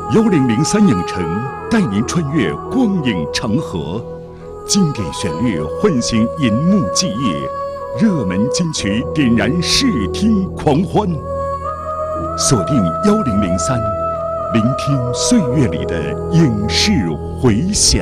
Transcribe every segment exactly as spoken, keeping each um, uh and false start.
幺零零三影城带您穿越光影长河，经典旋律唤醒银幕记忆，热门金曲点燃视听狂欢。锁定幺零零三，聆听岁月里的影视回响。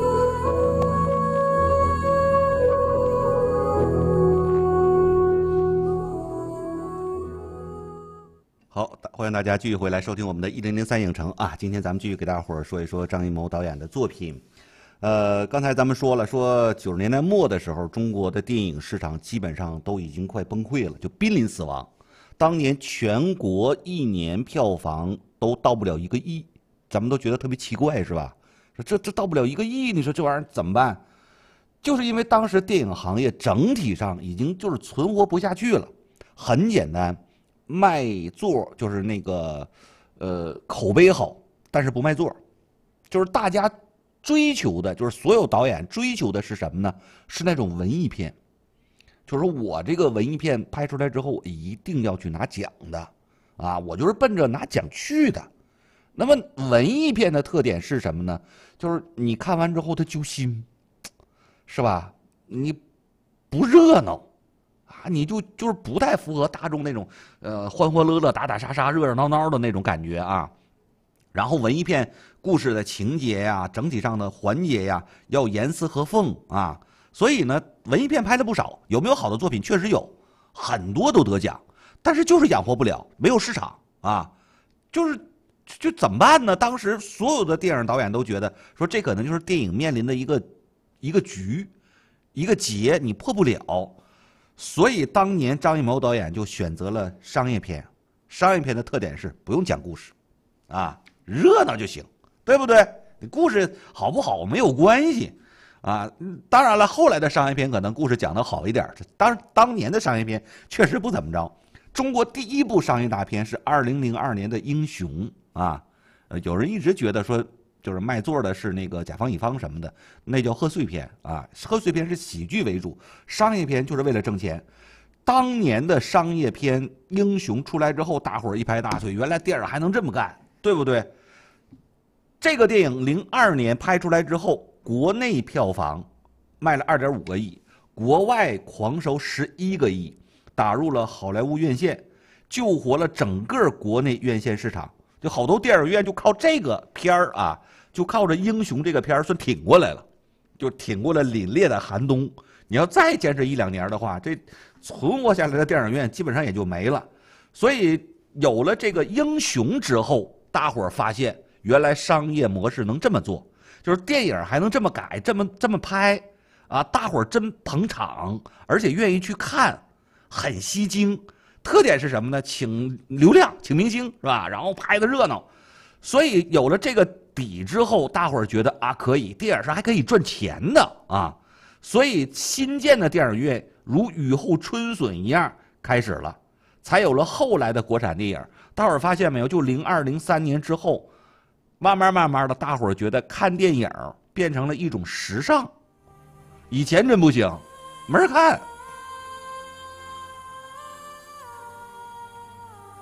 好，欢迎大家继续回来收听我们的一零零三影城啊！今天咱们继续给大伙儿说一说张艺谋导演的作品。呃，刚才咱们说了，说九十年代末的时候，中国的电影市场基本上都已经快崩溃了，就濒临死亡。当年全国一年票房都到不了一个亿，咱们都觉得特别奇怪，是吧？说这这到不了一个亿，你说这玩意儿怎么办？就是因为当时电影行业整体上已经就是存活不下去了。很简单。卖座就是那个，呃，口碑好，但是不卖座，就是大家追求的，就是所有导演追求的是什么呢？是那种文艺片，就是说我这个文艺片拍出来之后，一定要去拿奖的，啊，我就是奔着拿奖去的。那么文艺片的特点是什么呢？就是你看完之后它揪心，是吧？你不热闹。啊，你就就是不太符合大众那种呃欢欢乐乐、打打杀杀、热热闹闹的那种感觉啊。然后文艺片故事的情节呀、整体上的环节呀，要严丝合缝啊。所以呢，文艺片拍了不少，有没有好的作品？确实有，很多都得奖，但是就是养活不了，没有市场啊。就是就怎么办呢？当时所有的电影导演都觉得说，这可能就是电影面临的一个一个局、一个结，你破不了。所以当年张艺谋导演就选择了商业片，商业片的特点是不用讲故事，啊，热闹就行，对不对？你故事好不好没有关系，啊，当然了，后来的商业片可能故事讲得好一点，当当年的商业片确实不怎么着。中国第一部商业大片是二零零二年的《英雄》啊，呃，有人一直觉得说。就是卖座的是那个甲方乙方什么的，那叫贺岁片啊。贺岁片是喜剧为主，商业片就是为了挣钱。当年的商业片《英雄》出来之后，大伙儿一拍大腿，原来电影还能这么干，对不对？这个电影零二年拍出来之后，国内票房卖了二点五个亿，国外狂收十一个亿，打入了好莱坞院线，救活了整个国内院线市场。就好多电影院就靠这个片儿啊。就靠着《英雄》这个片儿算挺过来了，就挺过了凛冽的寒冬。你要再坚持一两年的话，这存活下来的电影院基本上也就没了。所以有了这个《英雄》之后，大伙儿发现原来商业模式能这么做，就是电影还能这么改、这么这么拍啊！大伙儿真捧场，而且愿意去看，很吸睛。特点是什么呢？请流量，请明星是吧？然后拍的热闹。所以有了这个底之后，大伙儿觉得啊，可以，电影上还可以赚钱的啊，所以新建的电影院如雨后春笋一样开始了，才有了后来的国产电影。大伙儿发现没有？就零二零三年之后，慢慢慢慢的，大伙儿觉得看电影变成了一种时尚，以前真不行，没人看。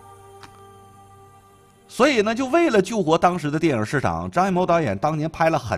所以呢，就为了救活当时的电影市场，张艺谋导演当年拍了很